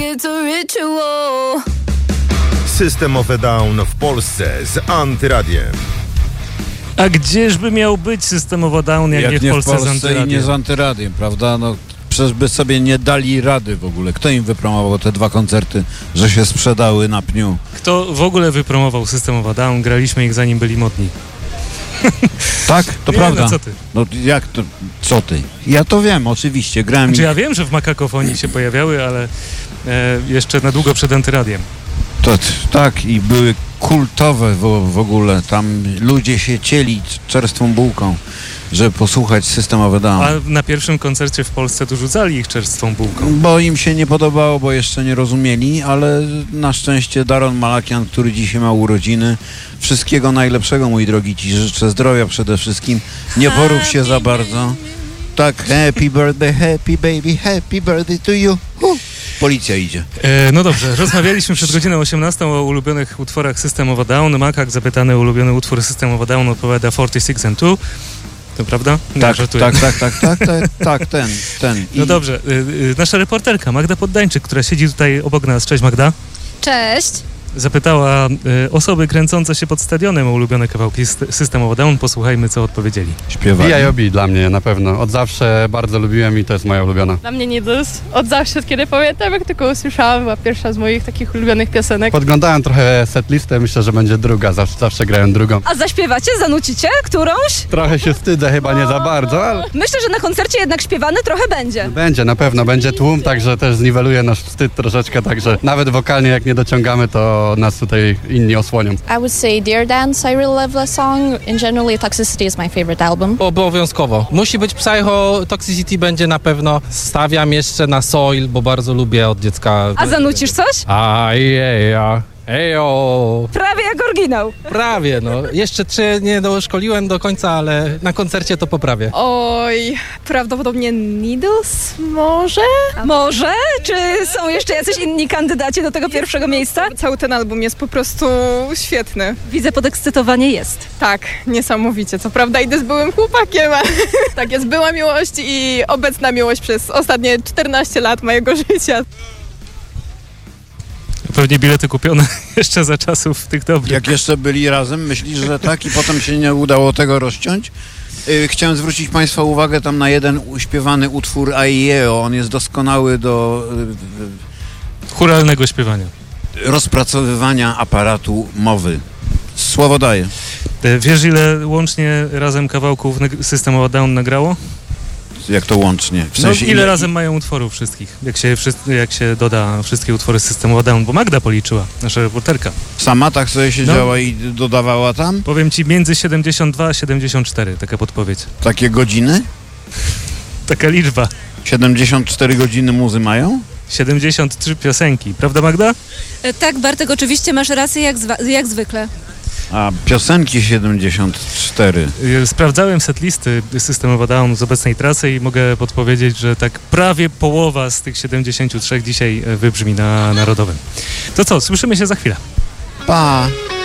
it's a ritual. System of a Down w Polsce z Antyradiem. A gdzieżby miał być System of a Down, jak nie w Polsce z Antyradiem? I nie z Antyradiem, prawda? No, przecież by sobie nie dali rady w ogóle. Kto im wypromował te 2 koncerty, że się sprzedały na pniu? Kto w ogóle wypromował System of a Down? Graliśmy ich zanim byli modni. Tak, to Nie, prawda. no co ty? No jak to, co ty? Ja to wiem, oczywiście, grałem. Znaczy ja wiem, że w Makakofonii się pojawiały, ale jeszcze na długo przed Antyradiem. Tak, i były kultowe w ogóle. Tam ludzie się cieli czerstwą bułką, żeby posłuchać System of a Down. A na pierwszym koncercie w Polsce to rzucali ich czerstwą bułką. Bo im się nie podobało, bo jeszcze nie rozumieli, ale na szczęście Daron Malakian, który dzisiaj ma urodziny, wszystkiego najlepszego, mój drogi, ci życzę zdrowia przede wszystkim. Nie porób się za bardzo. Tak, happy birthday to you. Policja idzie. No dobrze, rozmawialiśmy przed godziną 18 o ulubionych utworach System of a Down. Makak zapytany o ulubiony utwór System of a Down odpowiada 46 and 2. To prawda? Nie, Tak, ten. No dobrze, nasza reporterka Magda Poddańczyk, która siedzi tutaj obok nas. Cześć Magda. Cześć. Zapytała osoby kręcące się pod stadionem o ulubione kawałki System of a Down. Posłuchajmy, co odpowiedzieli. Śpiewali. B.I.O.B. dla mnie na pewno. Od zawsze bardzo lubiłem i to jest moja ulubiona. Dla mnie Needles. Od zawsze, kiedy pamiętam, jak tylko usłyszałam, była pierwsza z moich takich ulubionych piosenek. Podglądałem trochę setlistę, myślę, że będzie druga. Zawsze grałem drugą. A zaśpiewacie? Zanucicie którąś? Trochę się wstydzę, chyba nie za bardzo, ale Myślę, że na koncercie jednak śpiewany trochę będzie. będzie, na pewno. Będzie tłum, także też zniweluje nasz wstyd troszeczkę, także nawet wokalnie jak nie dociągamy, to nas tutaj inni osłonią. I would say Dear Dance, I really love that song. And generally Toxicity is my favorite album. Obowiązkowo. Musi być Psycho, Toxicity będzie na pewno. Stawiam jeszcze na Soil, bo bardzo lubię od dziecka. A zanucisz coś? Ejo. Prawie jak oryginał. Prawie, no. Jeszcze nie doszkoliłem do końca, ale na koncercie to poprawię. Oj, prawdopodobnie Needles może? Może? Czy są jeszcze jacyś inni kandydaci do tego pierwszego miejsca? Cały ten album jest po prostu świetny. Widzę, podekscytowanie jest. Tak, niesamowicie. Co prawda idę z byłym chłopakiem, ale tak jest była miłość i obecna miłość przez ostatnie 14 lat mojego życia. Pewnie bilety kupione jeszcze za czasów tych dobrych. Jak jeszcze byli razem, myślisz, że tak? I potem się nie udało tego rozciąć? Chciałem zwrócić Państwa uwagę tam na jeden śpiewany utwór Aieo. On jest doskonały do chóralnego śpiewania. Rozpracowywania aparatu mowy. Słowo daję. Wiesz, ile łącznie razem kawałków System of a Down nagrało? Jak to łącznie? W sensie ile razem mają utworów wszystkich? Jak się doda wszystkie utwory System of a Down? Bo Magda policzyła, nasza reporterka. Sama tak sobie siedziała i dodawała tam? Powiem ci, między 72 a 74, taka podpowiedź. Takie godziny? Taka liczba. 74 godziny muzy mają? 73 piosenki, prawda Magda? Tak, Bartek, oczywiście masz rację, jak zwykle. A piosenki 74. Sprawdzałem setlisty System of a Down z obecnej trasy i mogę podpowiedzieć, że tak prawie połowa z tych 73 dzisiaj wybrzmi na Narodowym. To co, słyszymy się za chwilę. Pa!